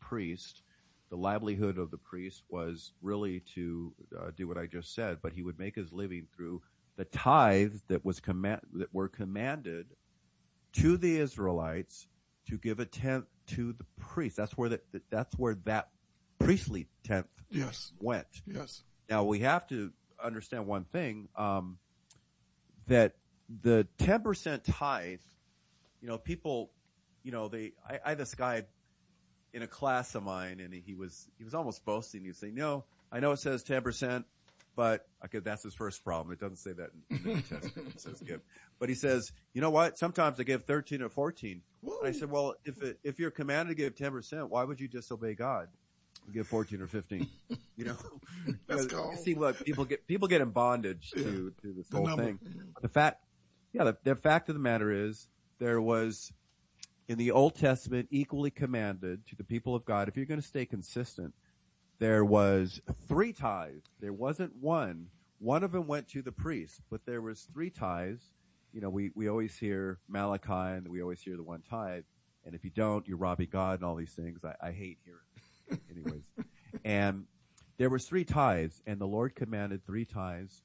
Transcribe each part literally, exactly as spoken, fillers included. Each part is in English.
priest, the livelihood of the priest was really to uh, do what I just said, but he would make his living through the tithes that was command that were commanded to the Israelites to give a tenth to the priest. That's where that that's where that priestly tenth yes. went. Yes. Now we have to understand one thing, um, that the ten percent tithe, you know, people, you know, they, I, I had this guy in a class of mine, and he was, he was almost boasting. He was saying, no, I know it says ten percent, but okay, that's his first problem. It doesn't say that in the New Testament. It says give. But he says, you know what? Sometimes I give thirteen or fourteen. And I said, well, if it, if you're commanded to give ten percent, why would you disobey God and give fourteen or fifteen? You know, That's cool. See what people get, people get in bondage to, yeah. to this the whole number. thing. But the fact, yeah, the, the fact of the matter is there was in the Old Testament equally commanded to the people of God, if you're going to stay consistent, there was three tithes. There wasn't one. One of them went to the priest, but there was three tithes. You know, we, we always hear Malachi, and we always hear the one tithe. And if you don't, you're robbing God and all these things. I, I hate hearing it. Anyways. And there was three tithes, and the Lord commanded three tithes.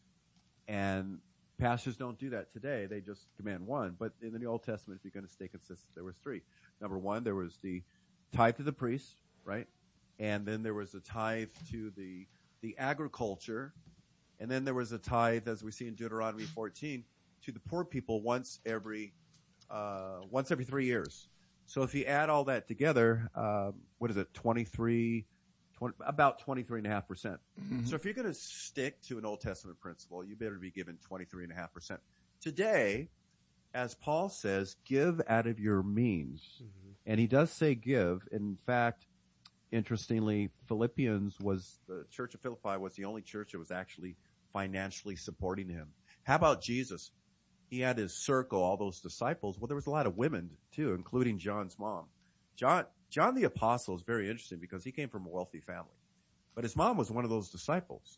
And pastors don't do that today. They just command one. But in the Old Testament, if you're going to stay consistent, there was three. Number one, there was the tithe to the priest, right? And then there was a tithe to the, the agriculture. And then there was a tithe, as we see in Deuteronomy fourteen, to the poor people once every, uh, once every three years. So if you add all that together, um, what is it, twenty-three, twenty, about twenty-three and a half percent. Mm-hmm. So if you're going to stick to an Old Testament principle, you better be given twenty-three and a half percent. Today, as Paul says, give out of your means. Mm-hmm. And he does say give. In fact, interestingly, Philippians was, the church of Philippi was the only church that was actually financially supporting him. How about Jesus? He had his circle, all those disciples. Well, there was a lot of women too, including John's mom. John, John the Apostle is very interesting because he came from a wealthy family, but his mom was one of those disciples,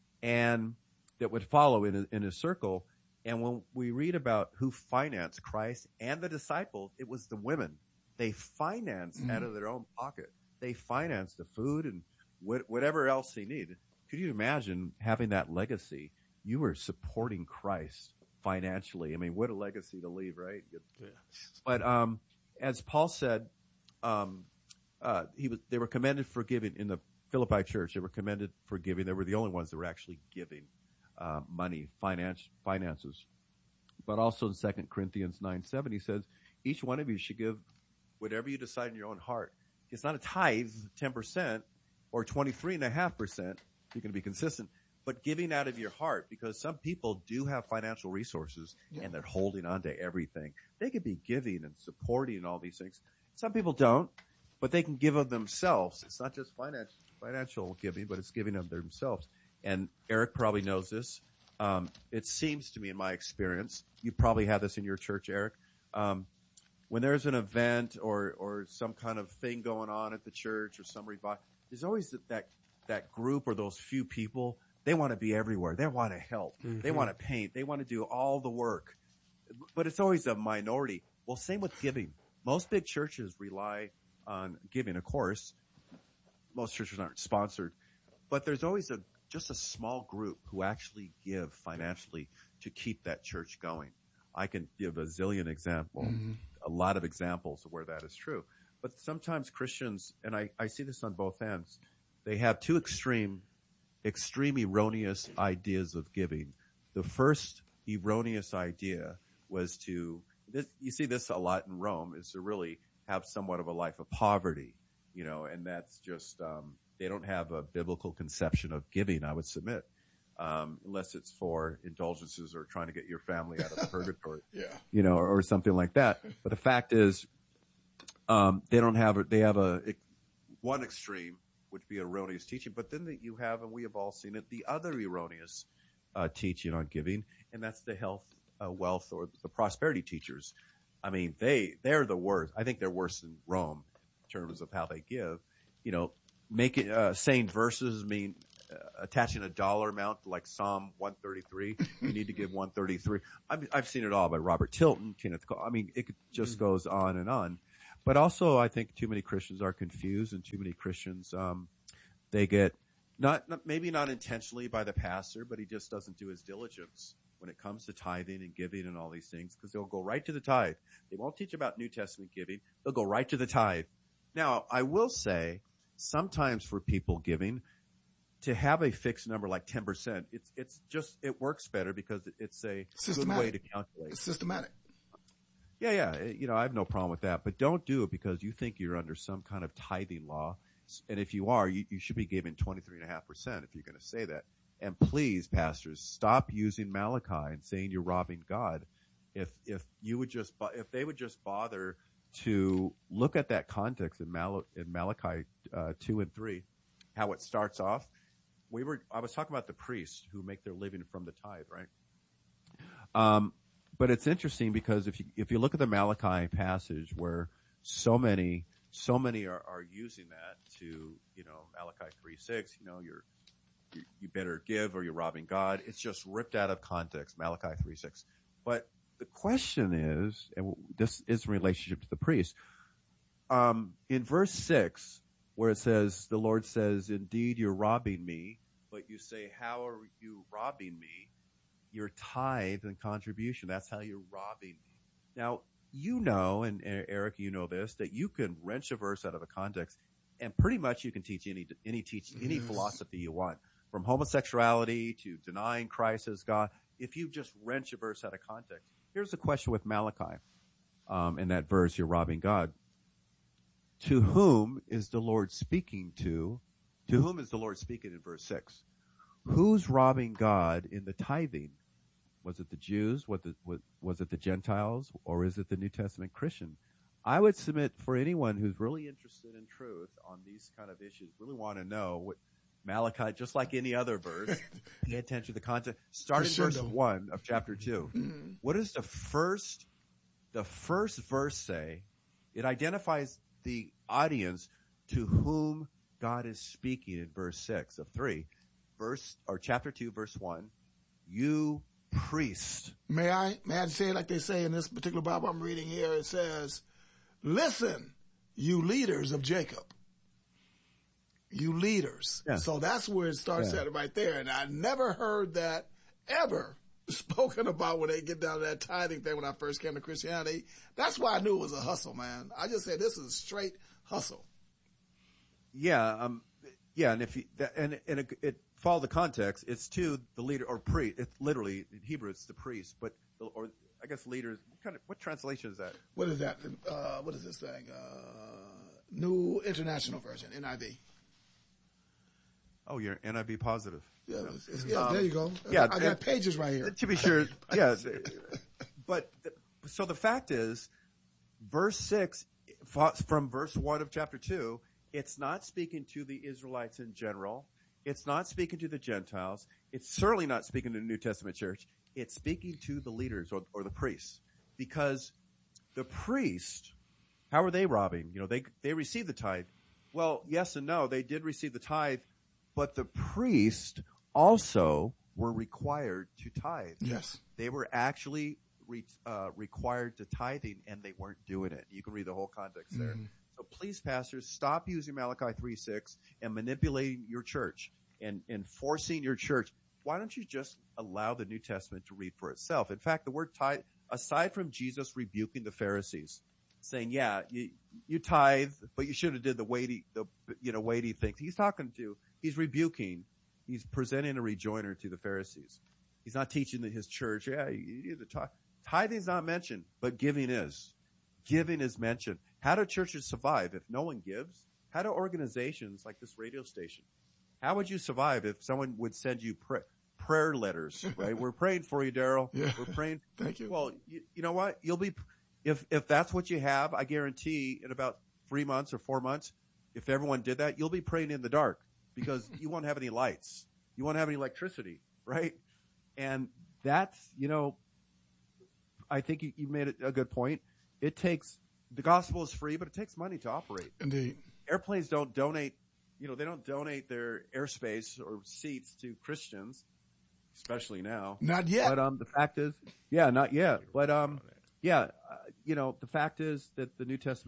and that would follow in, in his circle. And when we read about who financed Christ and the disciples, it was the women. They financed mm-hmm. out of their own pocket. They financed the food and wh- whatever else they needed. Could you imagine having that legacy? You were supporting Christ financially. I mean, what a legacy to leave, right? Yeah. But um, as Paul said, um, uh, he was. They were commended for giving in the Philippi church. They were commended for giving. They were the only ones that were actually giving uh, money, finance, finances. But also in Second Corinthians nine seven, he says, each one of you should give whatever you decide in your own heart. It's not a tithe, ten percent or twenty-three and a half percent. You're going to be consistent. But giving out of your heart, because some people do have financial resources yeah. and they're holding on to everything. They could be giving and supporting and all these things. Some people don't, but they can give of themselves. It's not just financial, financial giving, but it's giving of themselves. And Eric probably knows this. Um, it seems to me, in my experience, you probably have this in your church, Eric. Um, when there's an event or, or some kind of thing going on at the church or some revival, there's always that, that, that group or those few people. They want to be everywhere. They want to help. Mm-hmm. They want to paint. They want to do all the work. But it's always a minority. Well, same with giving. Most big churches rely on giving, of course. Most churches aren't sponsored. But there's always a just a small group who actually give financially to keep that church going. I can give a zillion examples, mm-hmm. a lot of examples of where that is true. But sometimes Christians, and I, I see this on both ends, they have two extreme extreme erroneous ideas of giving. The first erroneous idea was to, this, you see this a lot in Rome, is to really have somewhat of a life of poverty, you know, and that's just, um, they don't have a biblical conception of giving, I would submit, um, unless it's for indulgences or trying to get your family out of purgatory, yeah. you know, or, or something like that. But the fact is, um, they don't have, a, they have a, one extreme, would be erroneous teaching, but then that you have, and we have all seen it, the other erroneous uh, teaching on giving, and that's the health, uh, wealth, or the prosperity teachers. I mean, they they're the worst. I think they're worse than Rome in terms of how they give. You know, making uh, saying verses mean uh, attaching a dollar amount like Psalm one thirty-three. You need to give one thirty-three. I've, I've seen it all by Robert Tilton, Kenneth Cole. I mean, it just goes on and on. But also, I think too many Christians are confused, and too many Christians, um, they get not, not maybe not intentionally by the pastor, but he just doesn't do his diligence when it comes to tithing and giving and all these things, because they'll go right to the tithe. They won't teach about New Testament giving. They'll go right to the tithe. Now, I will say, sometimes for people giving, to have a fixed number like ten percent, it's it's just it works better because it's a good way to calculate. It's systematic. Yeah, yeah. You know, I have no problem with that. But don't do it because you think you're under some kind of tithing law. And if you are, you, you should be giving twenty-three point five percent if you're going to say that. And please, pastors, stop using Malachi and saying you're robbing God. If if you would just if they would just bother to look at that context in, Mal- in Malachi uh, two and three, how it starts off. We were I was talking about the priests who make their living from the tithe, right? Um. But it's interesting because if you if you look at the Malachi passage where so many so many are, are using that to, you know, Malachi three six, you know, you're you, you better give or you're robbing God. It's just ripped out of context, Malachi three six. But the question is, and this is in relationship to the priest, um, in verse six, where it says, the Lord says, "Indeed, you're robbing me," but you say, "How are you robbing me?" Your tithe and contribution. That's how you're robbing me. Now, you know, and Eric, you know this, that you can wrench a verse out of a context, and pretty much you can teach any any teach any yes. philosophy you want, from homosexuality to denying Christ as God. If you just wrench a verse out of context, here's the question with Malachi. Um, in that verse, you're robbing God. To whom is the Lord speaking to? To whom is the Lord speaking in verse six? Who's robbing God in the tithing? Was it the Jews? Was it, was it the Gentiles? Or is it the New Testament Christian? I would submit for anyone who's really interested in truth on these kind of issues, really want to know what Malachi, just like any other verse, pay attention to the content. Start in verse one of chapter two. Mm-hmm. What does the first, the first verse say? It identifies the audience to whom God is speaking in verse six of three. Verse, or chapter two, verse one, you priest. May I, may I say it like they say in this particular Bible I'm reading here? It says, "Listen, you leaders of Jacob." You leaders. Yeah. So that's where it starts yeah. at right there. And I never heard that ever spoken about when they get down to that tithing thing when I first came to Christianity. That's why I knew it was a hustle, man. I just said, this is straight hustle. Yeah. Um, yeah. And if you, and, and it, it follow the context, it's to the leader or priest. It's literally in Hebrew, it's the priest, but, the, or I guess leaders, what kind of, what translation is that? What is that? Uh, what is this thing? Uh, New International Version, N I V. Oh, you're N I V positive. Yeah, no. it's, it's, yeah um, there you go. Yeah, I got and, pages right here. To be sure, yeah. But, so the fact is, verse six, from verse one of chapter two, it's not speaking to the Israelites in general. It's not speaking to the Gentiles. It's certainly not speaking to the New Testament church. It's speaking to the leaders or, or the priests. Because the priest, how are they robbing? You know, they, they receive the tithe. Well, yes and no. They did receive the tithe, but the priest also were required to tithe. Yes. They were actually re, uh, required to tithing, and they weren't doing it. You can read the whole context there. Mm-hmm. So please, pastors, stop using Malachi three six and manipulating your church and, and forcing your church. Why don't you just allow the New Testament to read for itself? In fact, the word tithe, aside from Jesus rebuking the Pharisees, saying, yeah, you, you tithe, but you should have did the weighty, the, you know, weighty things. He's talking to, he's rebuking, he's presenting a rejoinder to the Pharisees. He's not teaching his church, yeah, you need to tithe. Tithing is not mentioned, but giving is. Giving is mentioned. How do churches survive if no one gives? How do organizations like this radio station, how would you survive if someone would send you pray, prayer letters, right? We're praying for you, Daryl. Yeah. We're praying. Thank you. Well, you, you know what? You'll be, if, if that's what you have, I guarantee in about three months or four months, if everyone did that, you'll be praying in the dark because you won't have any lights. You won't have any electricity, right? And that's, you know, I think you, you made a good point. It takes, the gospel is free, but it takes money to operate. Indeed. Airplanes don't donate, you know, they don't donate their airspace or seats to Christians, especially now. Not yet. But um, the fact is, yeah, not yet. But um, yeah, uh, you know, the fact is that the New Testament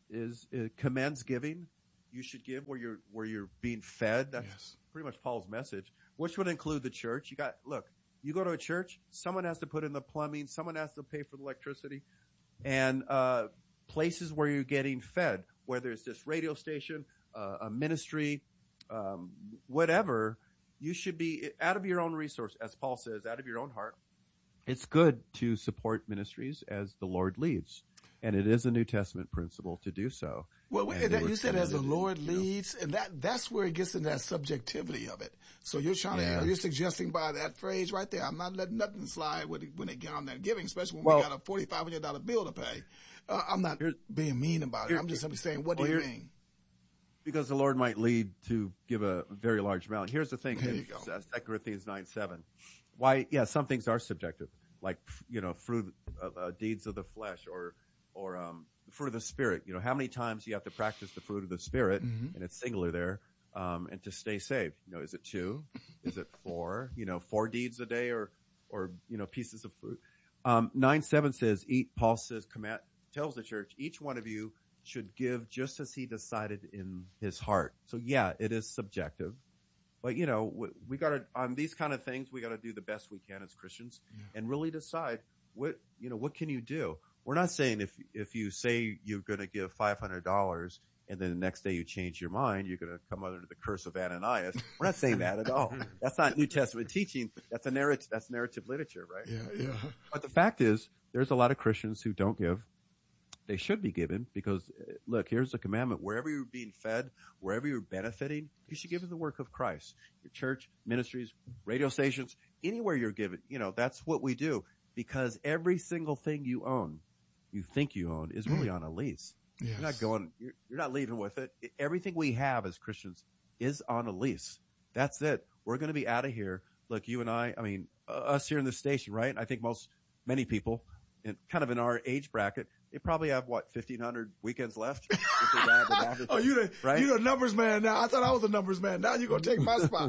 is, is commends giving. You should give where you're where you're being fed. That's yes. pretty much Paul's message, which would include the church. You got look. You go to a church, someone has to put in the plumbing, someone has to pay for the electricity, and uh, places where you're getting fed, whether it's this radio station, uh, a ministry, um, whatever, you should be out of your own resource, as Paul says, out of your own heart. It's good to support ministries as the Lord leads, and it is a New Testament principle to do so. Well, that, you said as the Lord in, leads, you know, and that that's where it gets into that subjectivity of it. So you're trying yeah. to, you're suggesting by that phrase right there, I'm not letting nothing slide when it, when it comes down giving, especially when well, we got a forty-five hundred dollars bill to pay. Uh, I'm not being mean about it. I'm just simply saying, what well, do you mean? Because the Lord might lead to give a very large amount. Here's the thing, Second Corinthians nine seven. Why, yeah, some things are subjective, like, you know, fruit, uh, uh, deeds of the flesh, or, or, um, fruit of the Spirit. You know, how many times you have to practice the fruit of the Spirit, mm-hmm. and it's singular there, um, and to stay saved. You know, is it two? Is it four? You know, four deeds a day, or, or, you know, pieces of fruit. Um, nine seven says, eat, Paul says, command, tells the church, each one of you should give just as he decided in his heart. So yeah, it is subjective. But, you know, we, we got to, on these kind of things, we got to do the best we can as Christians yeah. and really decide what, you know, what can you do? We're not saying if, if you say you're going to give five hundred dollars and then the next day you change your mind, you're going to come under the curse of Ananias. We're not saying that at all. That's not New Testament teaching. That's a narrative, that's narrative literature, right? Yeah, yeah. But the fact is, there's a lot of Christians who don't give. They should be given because, look, here's the commandment. Wherever you're being fed, wherever you're benefiting, you should give to the work of Christ. Your church, ministries, radio stations, anywhere you're given. You know, that's what we do because every single thing you own, you think you own, is really on a lease. Yes. You're not going, you're, you're not leaving with it. Everything we have as Christians is on a lease. That's it. We're going to be out of here. Look, you and I, I mean, uh, us here in the station, right? I think most, many people, in, kind of in our age bracket, they probably have what fifteen hundred weekends left. If they have an average, oh, you the right? you the numbers man now. I thought I was a numbers man. Now you're gonna take my spot.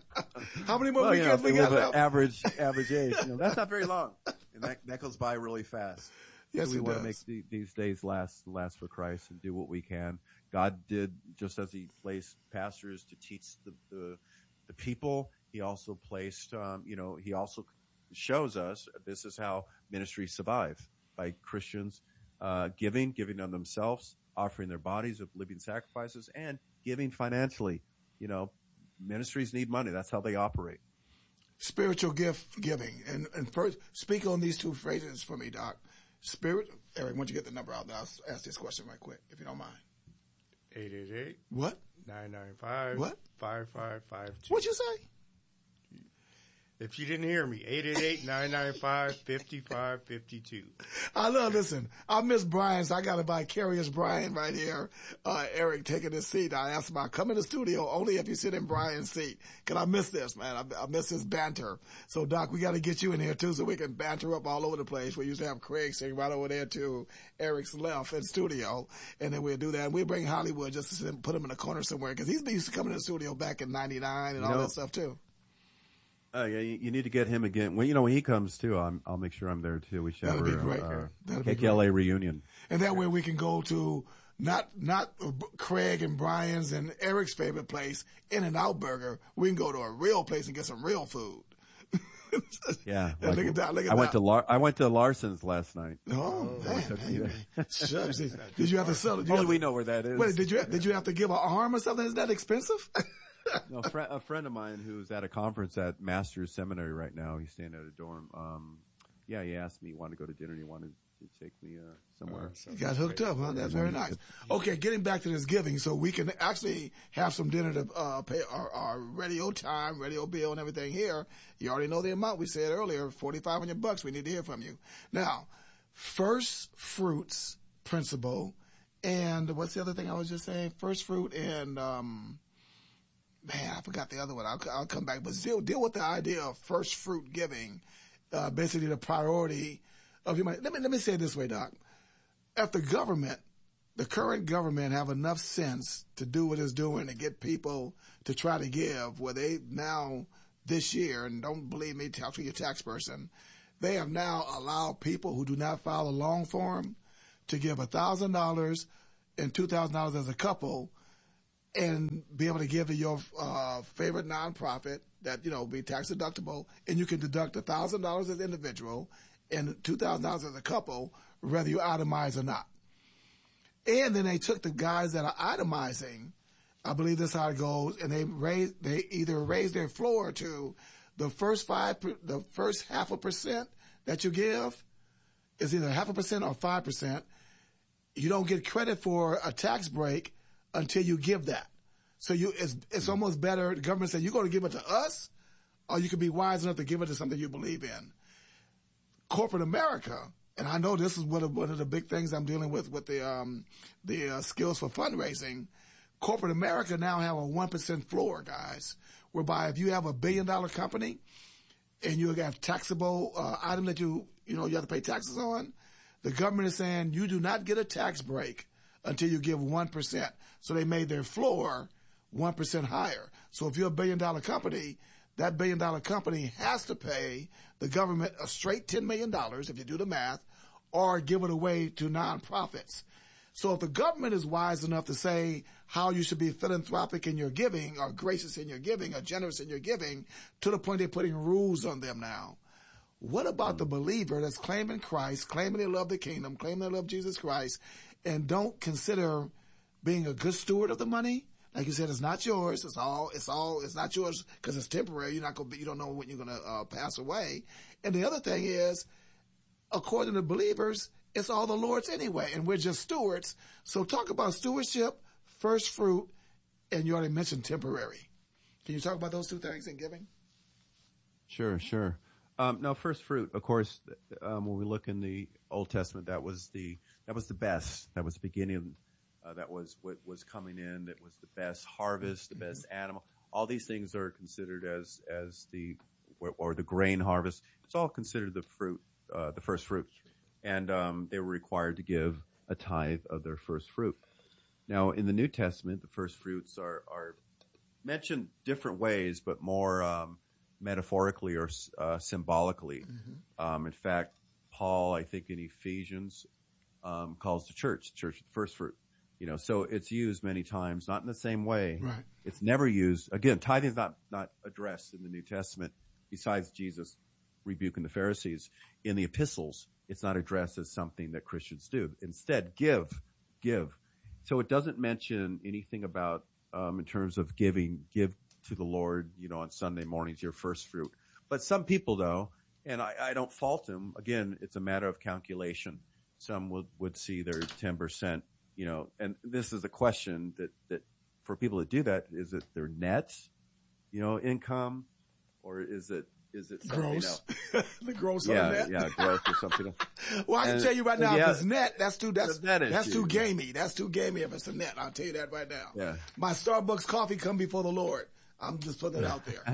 How many more well, weekends you know, we got left? Average average age. You know, that's not very long, and that that goes by really fast. Yes, so we it want does. to make the, these days last last for Christ and do what we can. God did just as He placed pastors to teach the the, the people. He also placed, um, you know, He also shows us this is how ministries survive by Christians. Uh, giving, giving on themselves, offering their bodies of living sacrifices, and giving financially. You know, ministries need money. That's how they operate. Spiritual gift giving. And, and first, speak on these two phrases for me, Doc. Spirit, Eric, why don't you get the number out there? I'll ask this question right quick, if you don't mind. eight eight eight What? nine nine five What? five five five two. What'd you say? If you didn't hear me, eight eight eight nine nine five five five five two. I love, listen, I miss Brian, so I got a vicarious Brian right here. Uh, Eric taking his seat. I asked him, I come in the studio only if you sit in Brian's seat. Cause I miss this, man. I, I miss his banter. So Doc, we got to get you in here too so we can banter up all over the place. We used to have Craig sitting right over there too. Eric's left in studio. And then we'll do that. And we'll bring Hollywood just to sit and put him in a corner somewhere. Cause he's used to coming in the studio back in ninety-nine and all know, that stuff too. Oh yeah, you, you need to get him again. Well, you know when he comes too, I'm, I'll make sure I'm there too. We should have That'd be great. Uh, That'd K K L A be great. reunion, and that way we can go to not not Craig and Brian's and Eric's favorite place, In-N-Out Burger. We can go to a real place and get some real food. yeah, yeah like, look at that. Look at I that. went to Lar- I went to Larson's last night. Oh, oh man, man, man. Shucks. Did, did you have to sell it? Only we know where that is. Wait, did you did you have to give an arm or something? Is that expensive? No, a, fr- a friend of mine who's at a conference at Masters Seminary right now. He's staying at a dorm. Um, yeah, he asked me, he wanted to go to dinner. He wanted to take me uh, somewhere. You got hooked up, huh? That's very nice. Okay, getting back to this giving, so we can actually have some dinner to uh, pay our, our radio time, radio bill, and everything here. You already know the amount we said earlier, forty-five hundred bucks. We need to hear from you. Now, first fruits principle, and what's the other thing I was just saying? First fruit and um, man, I forgot the other one. I'll, I'll come back, but still deal with the idea of first fruit giving. Uh, basically, the priority of your money. Let me let me say it this way, Doc. If the government, the current government, have enough sense to do what it's doing to get people to try to give, where they now this year, and don't believe me, talk to your tax person, they have now allowed people who do not file a long form to give a thousand dollars and two thousand dollars as a couple, and be able to give to your uh, favorite nonprofit that, you know, be tax deductible, and you can deduct one thousand dollars as an individual and two thousand dollars as a couple, whether you itemize or not. And then they took the guys that are itemizing, I believe that's how it goes, and they raise, they either raise their floor to the first five, the first half a percent that you give is either half a percent or five percent. You don't get credit for a tax break until you give that. So you, it's, it's almost better. The government said, you're going to give it to us, or you can be wise enough to give it to something you believe in. Corporate America, and I know this is one of, one of the big things I'm dealing with with the um, the uh, skills for fundraising. Corporate America now have a one percent floor, guys, whereby if you have a billion dollar company and you have taxable uh, item that you you know you have to pay taxes on, the government is saying you do not get a tax break until you give one percent. So they made their floor one percent higher. So if you're a billion dollar company, that billion dollar company has to pay the government a straight ten million dollars, if you do the math, or give it away to nonprofits. So if the government is wise enough to say how you should be philanthropic in your giving, or gracious in your giving, or generous in your giving, to the point they're putting rules on them now, what about the believer that's claiming Christ, claiming they love the kingdom, claiming they love Jesus Christ, and don't consider being a good steward of the money? Like you said, it's not yours. It's all, it's all, it's not yours because it's temporary. You're not going to be, you don't know when you're going to uh, pass away. And the other thing is, according to believers, it's all the Lord's anyway, and we're just stewards. So talk about stewardship, first fruit, and you already mentioned temporary. Can you talk about those two things in giving? Sure, sure. Um, now, first fruit, of course, um, when we look in the Old Testament, that was the, that was the best. That was the beginning. Uh, that was what was coming in. That was the best harvest, the best animal. All these things are considered as as the or, or the grain harvest. It's all considered the fruit, uh, the first fruit, and um, they were required to give a tithe of their first fruit. Now, in the New Testament, the first fruits are are mentioned different ways, but more um, metaphorically or uh, symbolically. Mm-hmm. Um, in fact, Paul, I think in Ephesians, um, calls the church, church the first fruit. You know, so it's used many times, not in the same way. Right. It's never used. Again, tithing is not, not addressed in the New Testament, besides Jesus rebuking the Pharisees. In the epistles, it's not addressed as something that Christians do. Instead, give, give. So it doesn't mention anything about, um, in terms of giving, give to the Lord, you know, on Sunday mornings, your first fruit. But some people, though, and I, I don't fault them, again, it's a matter of calculation. Some would, would see their ten percent. You know, and this is a question that, that for people that do that, is it their net, you know, income, or is it, is it something gross? Else? The gross yeah, on net? Yeah, gross or something else. Well, I can and, tell you right now, yeah, if it's net, that's too, that's, that's issue, too gamey. That's too gamey if it's a net. I'll tell you that right now. Yeah. My Starbucks coffee come before the Lord. I'm just putting it out there.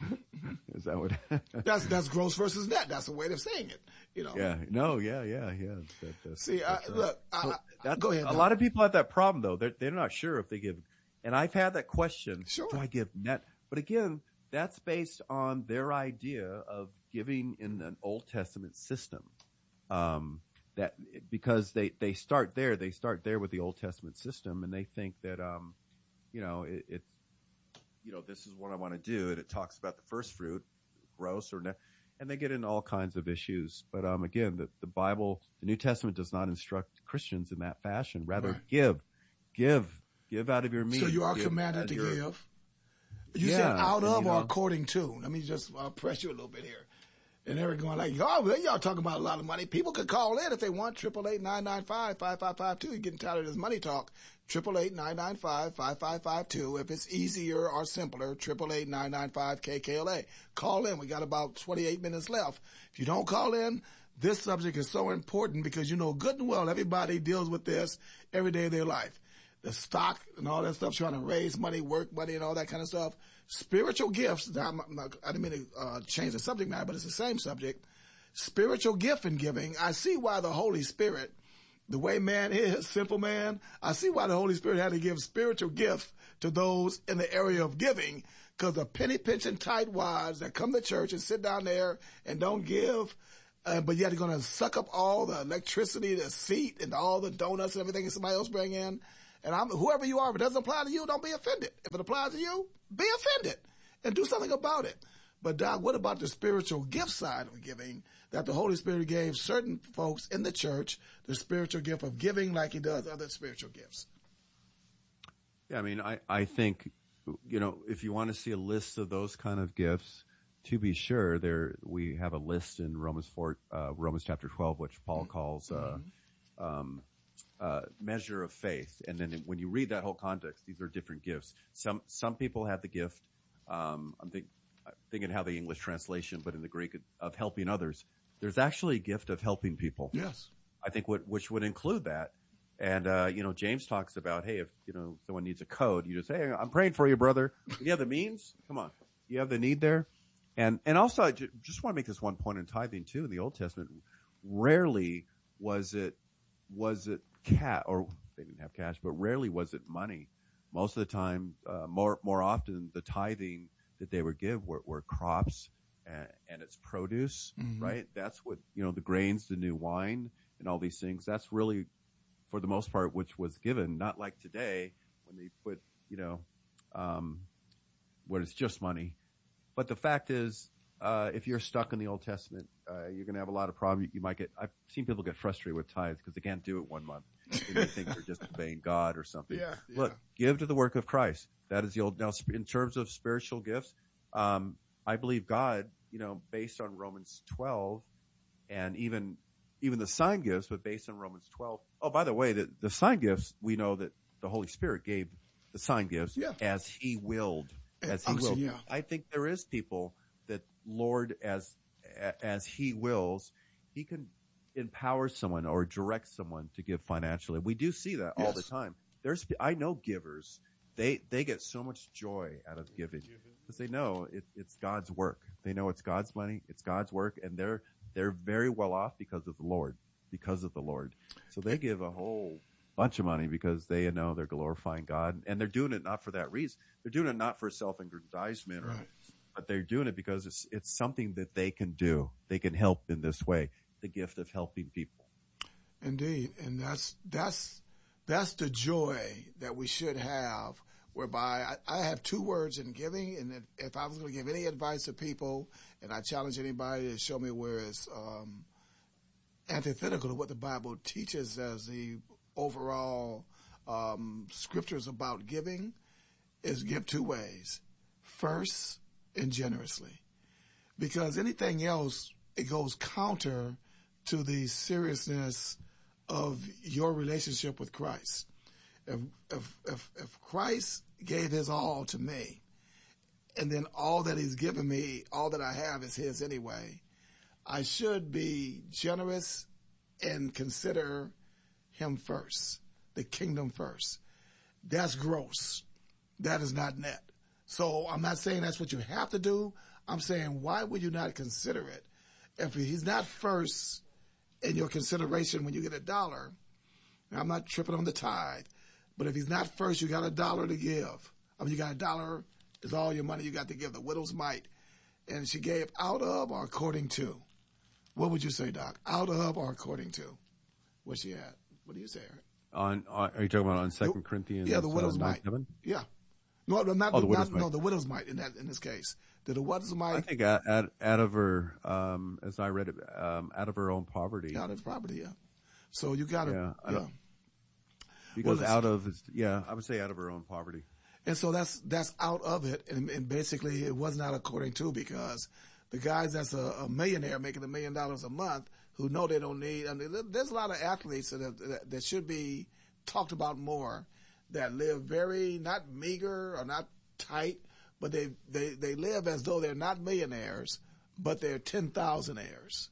Is that what? that's, that's gross versus net. That's the way of saying it. You know? Yeah. No, yeah, yeah, yeah. That, that's, See, that's I, right. look, so I, go ahead. A now. lot of people have that problem though. They're, they're not sure if they give, and I've had that question. Sure. Do I give net? But again, that's based on their idea of giving in an Old Testament system. Um, that because they, they start there, they start there with the Old Testament system, and they think that, um, you know, it, it's, you know, this is what I want to do, and it talks about the first fruit, gross or net, and they get into all kinds of issues. But um, again, the, the Bible, the New Testament does not instruct Christians in that fashion. Rather, right. give, give, give out of your means. So you are give commanded to your, give. You yeah, said out of you know, or according to. Let me just uh, press you a little bit here. And they're going like, oh, well, y'all talking about a lot of money. People could call in if they want, triple eight nine nine five five five five two. You're getting tired of this money talk. Triple eight nine nine five five five five two. If it's easier or simpler, triple eight nine nine five K K L A. Call in. We got about twenty-eight minutes left. If you don't call in, this subject is so important because you know good and well everybody deals with this every day of their life. The stock and all that stuff, trying to raise money, work money, and all that kind of stuff. Spiritual gifts, I'm not, I didn't mean to uh, change the subject matter, but it's the same subject. Spiritual gift and giving. I see why the Holy Spirit, the way man is, simple man, I see why the Holy Spirit had to give spiritual gifts to those in the area of giving, because the penny pinching tightwads that come to church and sit down there and don't give, Uh, but yet you're going to suck up all the electricity, the seat, and all the donuts and everything that somebody else bring in. And I'm, whoever you are, if it doesn't apply to you, don't be offended. If it applies to you, be offended and do something about it. But Doc, what about the spiritual gift side of giving that the Holy Spirit gave certain folks in the church, the spiritual gift of giving like he does other spiritual gifts? Yeah, I mean, I, I think, you know, if you want to see a list of those kind of gifts, to be sure, there we have a list in Romans four, uh, Romans chapter twelve, which Paul calls uh, mm-hmm. um, uh, measure of faith. And then when you read that whole context, these are different gifts. Some some people have the gift. Um, I'm think, thinking how the English translation, but in the Greek, of helping others. There's actually a gift of helping people. Yes, I think what which would include that. And uh, you know, James talks about, hey, if you know someone needs a code, you just say, hey, I'm praying for you, brother. You have the means. Come on, you have the need there. And and also, I just want to make this one point in tithing too. In the Old Testament, rarely was it was it cash, or they didn't have cash, but rarely was it money. Most of the time, uh, more more often, the tithing that they would give were, were crops and, and its produce. Mm-hmm. Right? That's what you know, the grains, the new wine, and all these things. That's really, for the most part, which was given. Not like today when they put you know, um, where it's just money. But the fact is, uh, if you're stuck in the Old Testament, uh, you're going to have a lot of problems. You might get, I've seen people get frustrated with tithes because they can't do it one month. They think they're just obeying God or something. Yeah, yeah. Look, give to the work of Christ. That is the old, now in terms of spiritual gifts, um, I believe God, you know, based on Romans twelve and even, even the sign gifts, but based on Romans twelve. Oh, by the way, the, the sign gifts, we know that the Holy Spirit gave the sign gifts yeah. as he willed. As he Unction, will. yeah. I think there is people that Lord, as as he wills, he can empower someone or direct someone to give financially. We do see that yes. all the time. There's, I know givers, they they get so much joy out of giving because they know it, it's God's work. They know it's God's money, it's God's work, and they're they're very well off because of the Lord, because of the Lord. So they give a whole bunch of money because they know they're glorifying God, and they're doing it not for that reason. They're doing it not for self-aggrandizement, or, right. but they're doing it because it's it's something that they can do. They can help in this way. The gift of helping people. Indeed, and that's that's that's the joy that we should have. Whereby I, I have two words in giving, and if, if I was going to give any advice to people, and I challenge anybody to show me where it's um, antithetical to what the Bible teaches as the overall um, scriptures about giving, is give two ways. First, and generously. Because anything else, it goes counter to the seriousness of your relationship with Christ. If, if, if, if Christ gave his all to me, and then all that he's given me, all that I have is his anyway, I should be generous and consider him first, the kingdom first. That's gross. That is not net. So I'm not saying that's what you have to do. I'm saying, why would you not consider it? If he's not first in your consideration when you get a dollar, I'm not tripping on the tithe, but if he's not first, you got a dollar to give. I mean, you got a dollar is all your money you got to give. The widow's mite. And she gave out of or according to. What would you say, Doc? Out of or according to? What she had? What do you say, Eric? On, on are you talking about on Second Corinthians? Yeah, the widow's uh, mite. seven? Yeah. No, no, not oh, the, the widow's not, mite. no, the widow's mite in that in this case. Did the widow's mite? I think out, out, out of her, um, as I read it, um, out of her own poverty. Out of poverty, yeah. So you got to, yeah. yeah. Because well, out of, yeah, I would say out of her own poverty. And so that's that's out of it, and, and basically it was not according to, because the guys that's a, a millionaire making a million dollars a month who know they don't need. I mean, there's a lot of athletes that, that that should be talked about more, that live very not meager or not tight, but they they they live as though they're not millionaires, but they're ten thousandaires,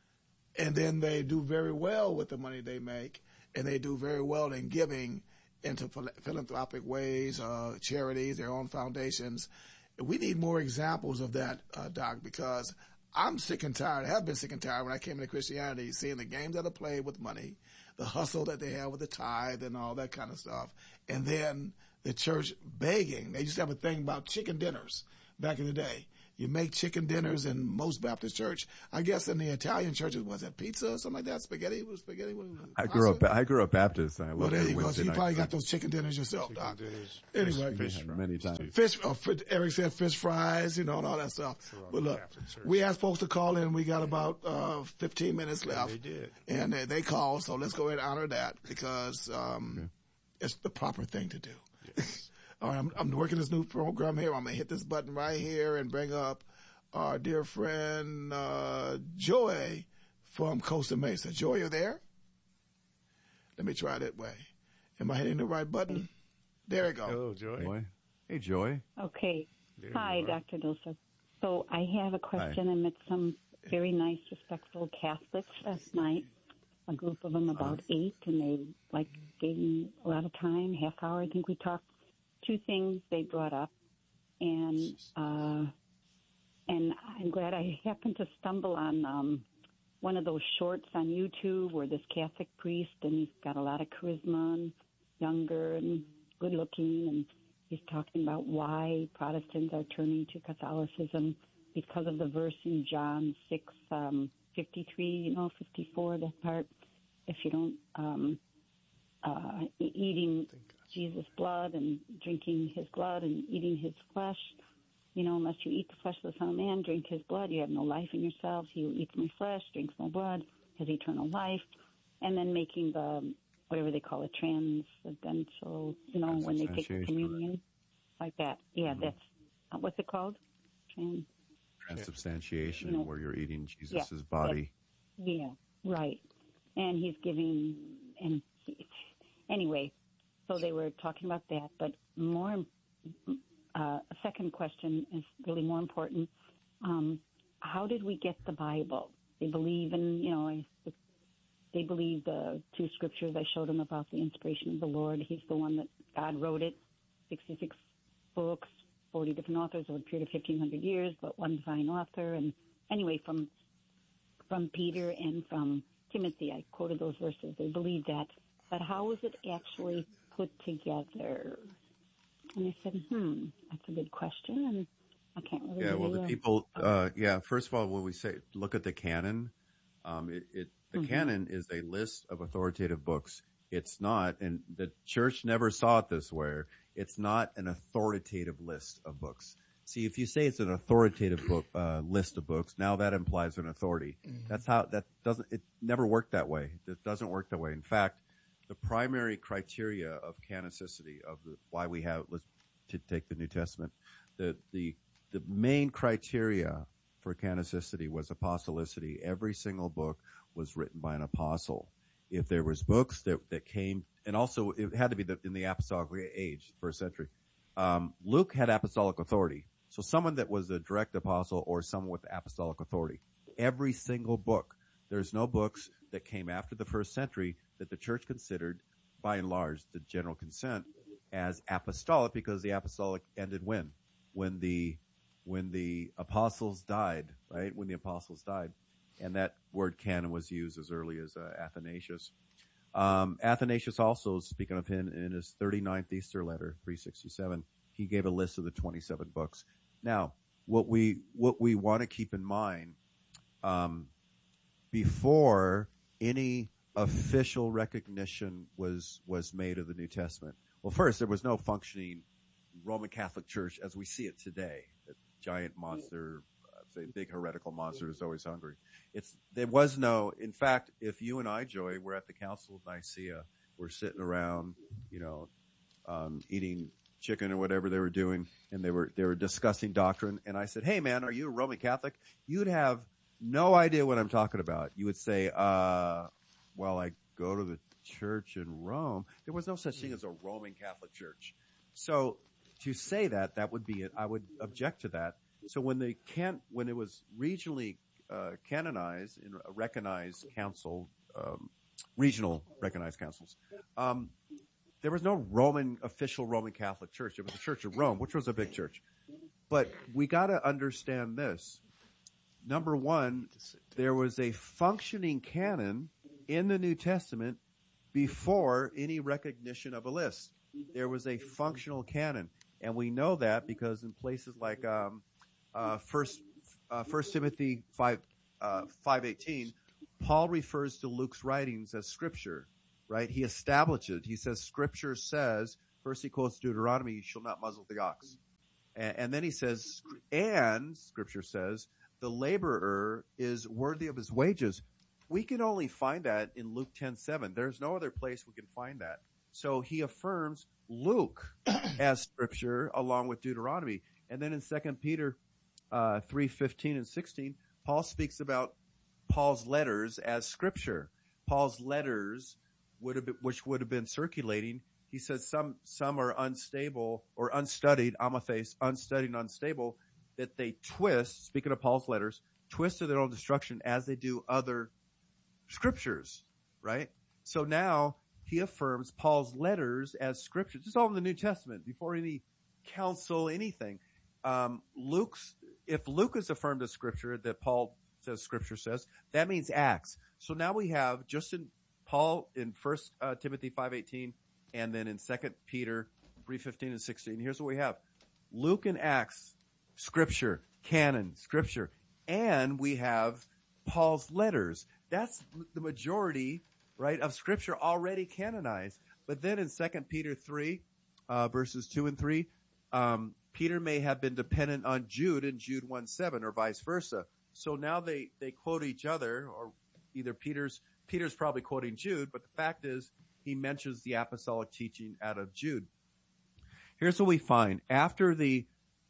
and then they do very well with the money they make, and they do very well in giving into philanthropic ways, uh, charities, their own foundations. We need more examples of that, uh, Doc, because I'm sick and tired, I have been sick and tired when I came into Christianity, seeing the games that are played with money, the hustle that they have with the tithe and all that kind of stuff, and then the church begging. They used to have a thing about chicken dinners back in the day. You make chicken dinners in most Baptist church. I guess in the Italian churches, was it pizza or something like that? Spaghetti was spaghetti. Was I grew up. I grew up Baptist. I well, there you go. So you probably got those chicken dinners yourself, Chicken Doc. dinners, Anyway, fish, fish, fries, many times. fish oh, fish, Eric said fish fries, you know, and all that stuff. But look, we asked folks to call in. We got about uh, fifteen minutes left. And they did. And they, they called, so let's go ahead and honor that because um, okay. it's the proper thing to do. Yes. All right, I'm, I'm working this new program here. I'm going to hit this button right here and bring up our dear friend uh, Joy from Costa Mesa. Joy, you there? Let me try that way. Am I hitting the right button? There we go. Hello, Joy. Joy. Hey, Joy. Okay. There Hi, Doctor Dulce. So I have a question. Hi. I met some very nice, respectful Catholics last night, a group of them, about uh-huh. eight, and they like gave me a lot of time, half hour. I think we talked. Two things they brought up, and uh, and I'm glad I happened to stumble on um, one of those shorts on YouTube where this Catholic priest, and he's got a lot of charisma and younger and good looking, and he's talking about why Protestants are turning to Catholicism because of the verse in John six um, fifty-three, you know, fifty-four, that part. If you don't um, uh, eating Jesus' blood and drinking his blood and eating his flesh, you know, unless you eat the flesh of the Son of Man, drink his blood, you have no life in yourselves. He who eats my flesh, drinks my blood, has eternal life. And then making the, whatever they call it, transcendental, you know, when they take the communion, like that. Yeah, mm-hmm. that's, uh, what's it called? Trans- Transubstantiation, you know, where you're eating Jesus' yeah, body. Yeah, right. And he's giving, and he, anyway, so they were talking about that, but more, uh, a second question is really more important. Um, how did we get the Bible? They believe in, you know, they believe the two scriptures I showed them about the inspiration of the Lord. He's the one that God wrote it, sixty-six books, forty different authors over a period of fifteen hundred years, but one divine author. And anyway, from from Peter and from Timothy, I quoted those verses. They believe that. But how is it actually put together? And I said, hmm, that's a good question, and I can't really. Yeah, well, the people, uh, yeah. First of all, when we say look at the canon, um, it, it the mm-hmm. canon is a list of authoritative books. It's not, and the church never saw it this way. It's not an authoritative list of books. See, if you say it's an authoritative book uh, list of books, now that implies an authority. Mm-hmm. That's how that doesn't. It never worked that way. It doesn't work that way. In fact, the primary criteria of canonicity of the, why we have, let's to take the New Testament, the, the, the main criteria for canonicity was apostolicity. Every single book was written by an apostle. If there was books that, that came, and also it had to be the, in the apostolic age, first century. Um, Luke had apostolic authority. So someone that was a direct apostle or someone with apostolic authority. Every single book. There's no books that came after the first century that the church considered, by and large, the general consent, as apostolic, because the apostolic ended when? When the, when the apostles died, right? When the apostles died. And that word canon was used as early as uh, Athanasius. Um, Athanasius also, speaking of him, in his thirty-ninth Easter letter, three sixty-seven, he gave a list of the twenty-seven books. Now, what we, what we want to keep in mind, um, before any official recognition was was made of the New Testament. Well, first, there was no functioning Roman Catholic Church as we see it today. A giant monster, say big heretical monster is always hungry. It's there was no. In fact, if you and I, Joy, were at the Council of Nicaea, we're sitting around, you know, um, eating chicken or whatever they were doing, and they were they were discussing doctrine, and I said, "Hey, man, are you a Roman Catholic?" You'd have no idea what I'm talking about. You would say, uh, well, I go to the church in Rome. There was no such thing as a Roman Catholic Church. So to say that, that would be it. I would object to that. So when they can, when it was regionally uh, canonized in a recognized council, um, regional recognized councils, um, there was no Roman, official Roman Catholic Church. It was the Church of Rome, which was a big church. But we got to understand this. Number one, there was a functioning canon in the New Testament before any recognition of a list. There was a functional canon. And we know that because in places like um, uh, first, uh, First Timothy five, uh, five eighteen, Paul refers to Luke's writings as scripture, right? He establishes it. He says scripture says, first he quotes Deuteronomy, you shall not muzzle the ox. And, and then he says, and scripture says, the laborer is worthy of his wages. We can only find that in Luke ten seven. There's no other place we can find that. So he affirms Luke as scripture along with Deuteronomy. And then in Second Peter uh, three fifteen and sixteen, Paul speaks about Paul's letters as scripture. Paul's letters would have been, which would have been circulating. He says some some are unstable or unstudied, amathase, unstudied and unstable, that they twist, speaking of Paul's letters, twist to their own destruction as they do other scriptures, right? So now he affirms Paul's letters as scriptures. This is all in the New Testament, before any council, anything. Um, Luke's, if Luke is affirmed as scripture that Paul says scripture says, that means Acts. So now we have just in Paul in First uh, Timothy five eighteen, and then in Second Peter three fifteen and sixteen. Here's what we have: Luke and Acts, scripture, canon, scripture, and we have Paul's letters. That's the majority, right, of scripture already canonized. But then in Second Peter three, uh, verses two and three, um, Peter may have been dependent on Jude in Jude one seven, or vice versa. So now they, they quote each other, or either Peter's, Peter's probably quoting Jude, but the fact is he mentions the apostolic teaching out of Jude. Here's what we find. After the,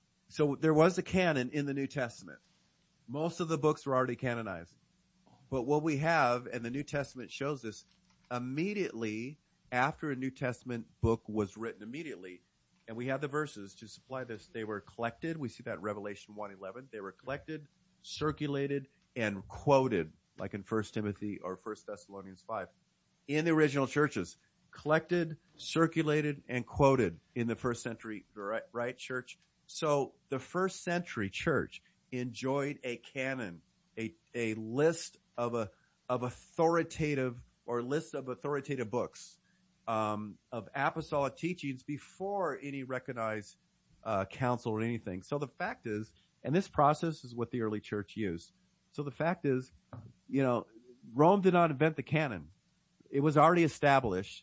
so there was a canon in the New Testament. Most of the books were already canonized. But what we have, and the New Testament shows this, immediately after a New Testament book was written, immediately, and we have the verses to supply this, they were collected. We see that in Revelation one eleven. They were collected, circulated, and quoted, like in First Timothy or First Thessalonians five, in the original churches. Collected, circulated, and quoted in the first century, right, right church? So the first century church enjoyed a canon, a, a list of a, of authoritative, or list of authoritative books, um, of apostolic teachings before any recognized, uh, council or anything. So the fact is, and this process is what the early church used. So the fact is, you know, Rome did not invent the canon. It was already established,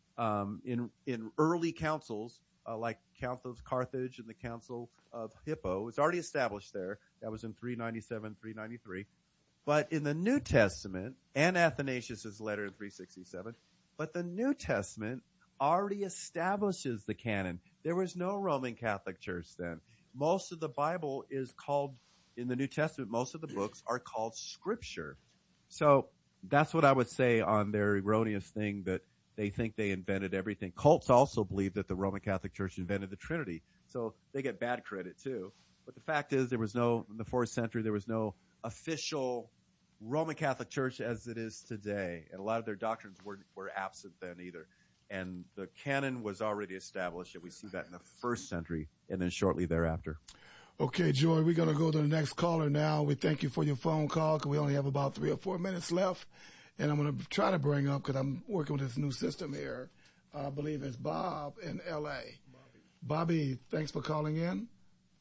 um, in, in early councils, uh, like Council of Carthage and the Council of Hippo. It's already established there. That was in three ninety-seven, three ninety-three. But in the New Testament, and Athanasius' letter in three sixty-seven, but the New Testament already establishes the canon. There was no Roman Catholic Church then. Most of the Bible is called, in the New Testament, most of the books are called scripture. So that's what I would say on their erroneous thing that they think they invented everything. Cults also believe that the Roman Catholic Church invented the Trinity. So they get bad credit too. But the fact is, there was no, in the fourth century, there was no official Roman Catholic Church as it is today. And a lot of their doctrines were, were absent then either. And the canon was already established, and we see that in the first century and then shortly thereafter. Okay, Joy, we're going to go to the next caller now. We thank you for your phone call because we only have about three or four minutes left. And I'm going to try to bring up, because I'm working with this new system here, I believe it's Bob in L A. Bobby. Bobby, thanks for calling in.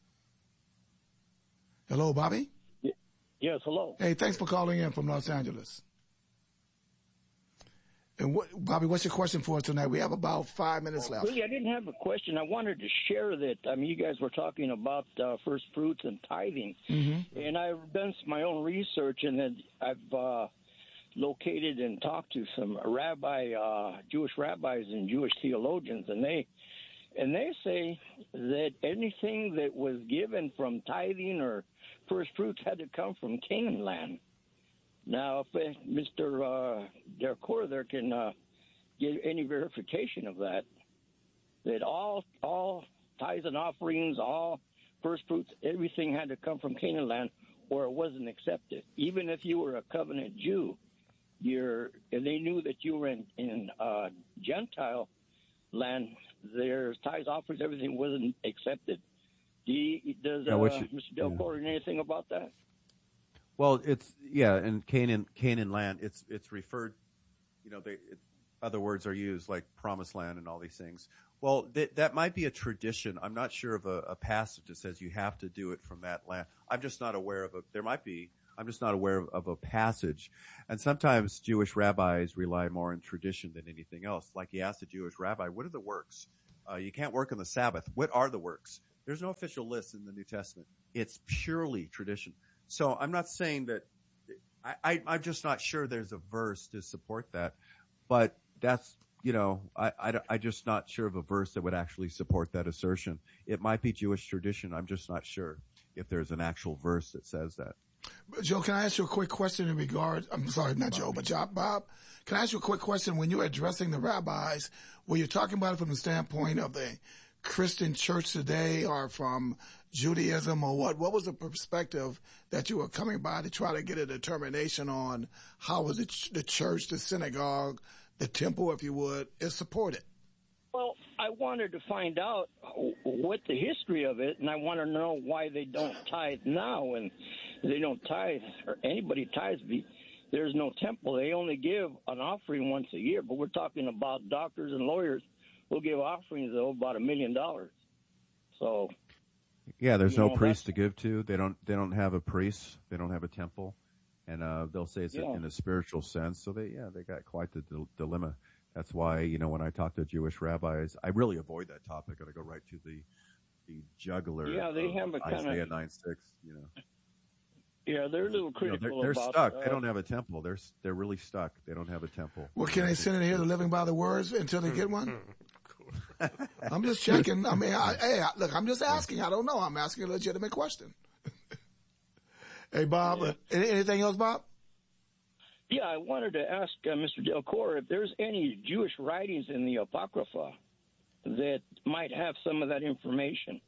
Hello, Bobby? Yes, hello. Hey, thanks for calling in from Los Angeles. And what, Bobby, what's your question for us tonight? We have about five minutes left. Really, I didn't have a question. I wanted to share that. I mean, you guys were talking about uh, first fruits and tithing. Mm-hmm. And I've done my own research, and then I've uh, located and talked to some rabbi, uh, Jewish rabbis and Jewish theologians, and they and they say that anything that was given from tithing or first fruits had to come from Canaan land. Now, if Mister Uh, Dercor there can uh, get any verification of that, that all all tithes and offerings, all first fruits, everything had to come from Canaan land, or it wasn't accepted. Even if you were a covenant Jew, you're, and they knew that you were in, in uh, Gentile land, their tithes, offerings, everything wasn't accepted. Do you, does uh, you, Mister Dercor know anything about that? Well, it's, yeah, in Canaan, Canaan land, it's, it's referred, you know, they, it, other words are used like promised land and all these things. Well, th- that might be a tradition. I'm not sure of a, a passage that says you have to do it from that land. I'm just not aware of a, there might be, I'm just not aware of, of a passage. And sometimes Jewish rabbis rely more on tradition than anything else. Like you ask a Jewish rabbi, what are the works? Uh, you can't work on the Sabbath. What are the works? There's no official list in the New Testament. It's purely tradition. So I'm not saying that, I, I, I'm just not sure there's a verse to support that. But that's, you know, I, I, I'm just not sure of a verse that would actually support that assertion. It might be Jewish tradition. I'm just not sure if there's an actual verse that says that. Joe, can I ask you a quick question in regard? I'm sorry, not Joe, but Job, Bob. Can I ask you a quick question? When you're addressing the rabbis, were you talking about it from the standpoint of the Christian church today or from Judaism or what? What was the perspective that you were coming by to try to get a determination on how was it the church, the synagogue, the temple, if you would, is supported? Well, I wanted to find out what the history of it, and I want to know why they don't tithe now, and they don't tithe, or anybody tithes. There's no temple. They only give an offering once a year, but we're talking about doctors and lawyers who give offerings of about a million dollars. So, yeah, there's no know, priest to give to. They don't. They don't have a priest. They don't have a temple, and uh, they'll say it's yeah. in a spiritual sense. So they, yeah, they got quite the dil- dilemma. That's why, you know, when I talk to Jewish rabbis, I really avoid that topic. I go right to the the jugular. Yeah, they have a kind Isaiah of nine six. You know. Yeah, they're a little critical. You know, they're they're about, stuck. Uh, they don't have a temple. They're they're really stuck. They don't have a temple. Well, can they send it here to living by the words until they get one? I'm just checking. I mean, I, hey, I, look, I'm just asking. I don't know. I'm asking a legitimate question. Hey, Bob, yeah. uh, anything else, Bob? Yeah, I wanted to ask uh, Mister Delcor if there's any Jewish writings in the Apocrypha that might have some of that information.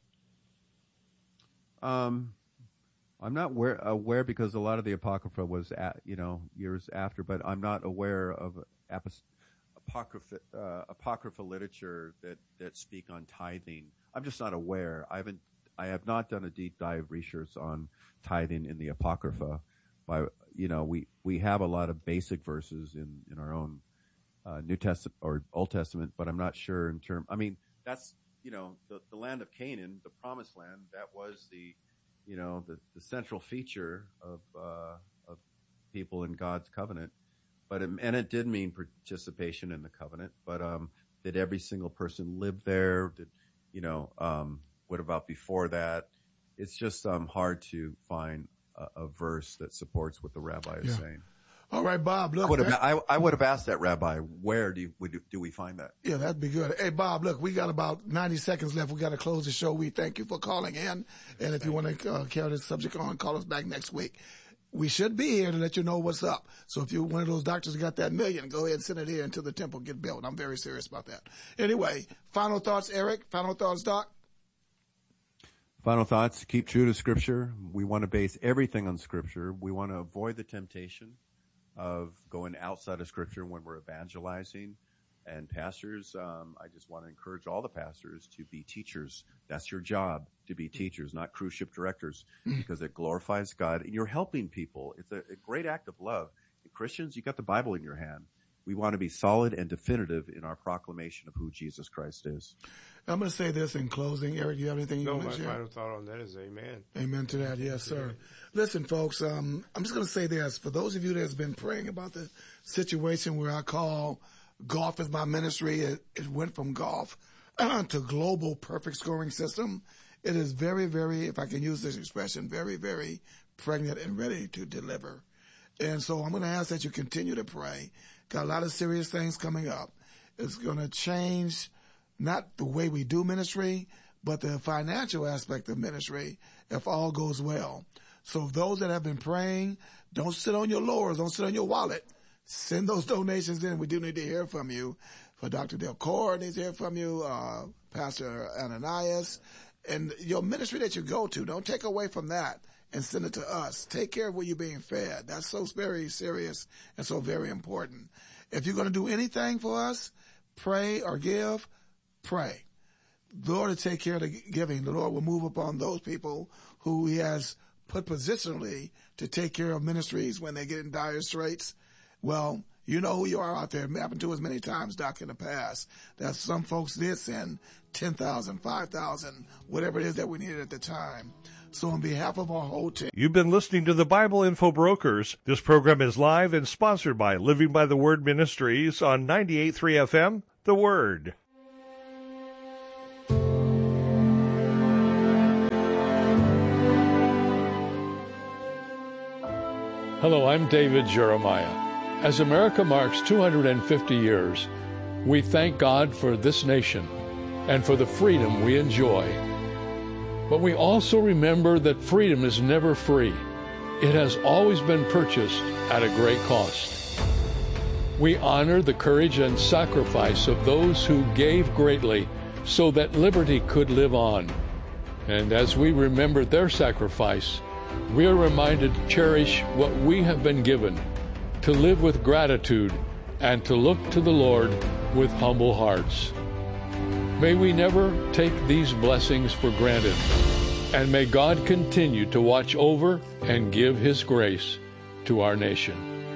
Um, I'm not aware, aware because a lot of the Apocrypha was, at, you know, years after, but I'm not aware of apos- Apocrypha, uh, Apocrypha literature that, that speak on tithing. I'm just not aware. I haven't, I have not done a deep dive research on tithing in the Apocrypha. By, you know, we, we have a lot of basic verses in, in our own uh, New Testament or Old Testament, but I'm not sure in term. I mean, that's, you know, the, the land of Canaan, the promised land, that was the, you know, the, the central feature of, uh, of people in God's covenant. But, it, and it did mean participation in the covenant, but, um, did every single person live there? Did, you know, um, what about before that? It's just, um, hard to find a, a verse that supports what the rabbi is yeah. saying. All right, Bob, look. I would, have, I, I would have asked that rabbi, where do, you, would, do we find that? Yeah, that'd be good. Hey, Bob, look, we got about ninety seconds left. We got to close the show. We thank you for calling in. And if you want to uh, carry this subject on, call us back next week. We should be here to let you know what's up. So if you're one of those doctors who got that million, go ahead and send it here until the temple get built. I'm very serious about that. Anyway, final thoughts, Eric? Final thoughts, Doc? Final thoughts, keep true to Scripture. We want to base everything on Scripture. We want to avoid the temptation of going outside of Scripture when we're evangelizing. And pastors, um, I just want to encourage all the pastors to be teachers. That's your job, to be teachers, not cruise ship directors, because it glorifies God. And you're helping people. It's a, a great act of love. And Christians, you got the Bible in your hand. We want to be solid and definitive in our proclamation of who Jesus Christ is. I'm going to say this in closing. Eric, do you have anything you no, want to my share? final thought on that is amen. Amen to that. Yes, sir. Listen, folks, um, I'm just going to say this. For those of you that has been praying about the situation where I call golf is my ministry, it, it went from golf to global perfect scoring system. It is very, very, if I can use this expression, very, very pregnant and ready to deliver. And so I'm going to ask that you continue to pray. Got a lot of serious things coming up. It's going to change not the way we do ministry, but the financial aspect of ministry if all goes well. So those that have been praying, don't sit on your laurels, don't sit on your wallet. Send those donations in. We do need to hear from you. For Doctor Delcor needs to hear from you, uh, Pastor Ananias, and your ministry that you go to. Don't take away from that and send it to us. Take care of where you're being fed. That's so very serious and so very important. If you're going to do anything for us, pray or give, pray. The Lord will take care of the giving. The Lord will move upon those people who He has put positionally to take care of ministries when they get in dire straits. Well, You know who you are out there. It happened to us many times, Doc, in the past. That some folks did send ten thousand, five thousand, whatever it is that we needed at the time. So on behalf of our whole team. You've been listening to the Bible Info Brokers. This program is live and sponsored by Living by the Word Ministries on ninety-eight point three F M, The Word. Hello, I'm David Jeremiah. As America marks two hundred fifty years, we thank God for this nation and for the freedom we enjoy. But we also remember that freedom is never free. It has always been purchased at a great cost. We honor the courage and sacrifice of those who gave greatly so that liberty could live on. And as we remember their sacrifice, we are reminded to cherish what we have been given, to live with gratitude, and to look to the Lord with humble hearts. May we never take these blessings for granted, and may God continue to watch over and give His grace to our nation.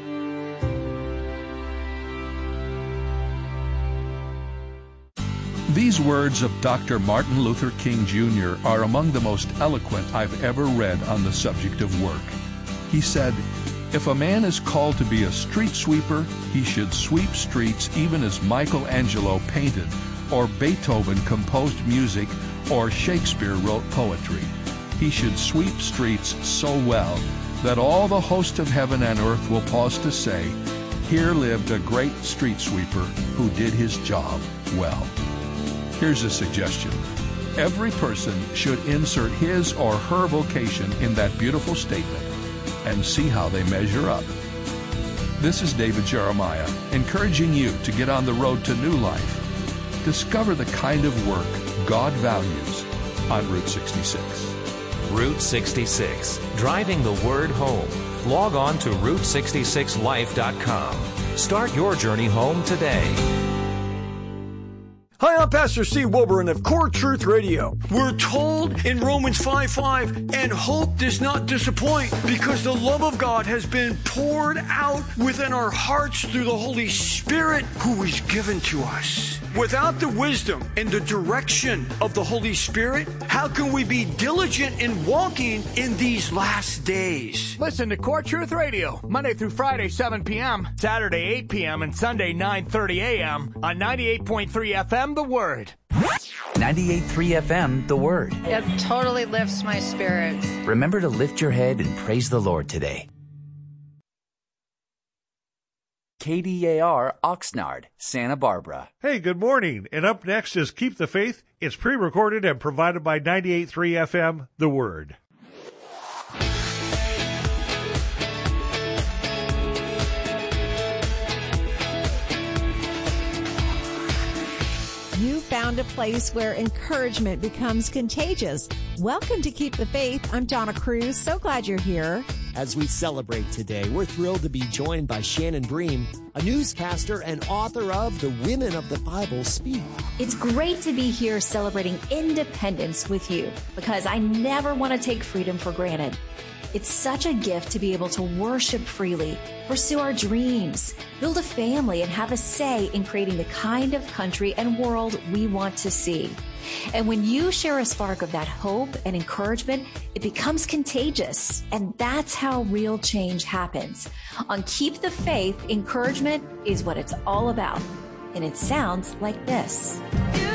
These words of Doctor Martin Luther King Junior are among the most eloquent I've ever read on the subject of work. He said, "If a man is called to be a street sweeper, he should sweep streets even as Michelangelo painted, or Beethoven composed music, or Shakespeare wrote poetry. He should sweep streets so well that all the host of heaven and earth will pause to say, 'Here lived a great street sweeper who did his job well.'" Here's a suggestion. Every person should insert his or her vocation in that beautiful statement and see how they measure up. This is David Jeremiah, encouraging you to get on the road to new life. Discover the kind of work God values on Route sixty-six. Route sixty-six, driving the word home. Log on to route sixty-six life dot com. Start your journey home today. Hi, I'm Pastor Steve Wilburn of Core Truth Radio. We're told in Romans five five, and hope does not disappoint because the love of God has been poured out within our hearts through the Holy Spirit who is given to us. Without the wisdom and the direction of the Holy Spirit, how can we be diligent in walking in these last days? Listen to Core Truth Radio, Monday through Friday, seven p.m., Saturday, eight p.m., and Sunday, nine thirty a.m. on ninety-eight point three F M, The Word. ninety-eight point three F M, The Word. It totally lifts my spirits. Remember to lift your head and praise the Lord today. K D A R Oxnard, Santa Barbara. Hey, good morning. And up next is Keep the Faith. It's pre-recorded and provided by ninety-eight point three F M, The Word. You found a place where encouragement becomes contagious. Welcome to Keep the Faith. I'm Donna Cruz. So glad you're here. As we celebrate today, we're thrilled to be joined by Shannon Bream, a newscaster and author of The Women of the Bible Speak. It's great to be here celebrating independence with you because I never want to take freedom for granted. It's such a gift to be able to worship freely, pursue our dreams, build a family, and have a say in creating the kind of country and world we want to see. And when you share a spark of that hope and encouragement, it becomes contagious. And that's how real change happens. On Keep the Faith, encouragement is what it's all about. And it sounds like this.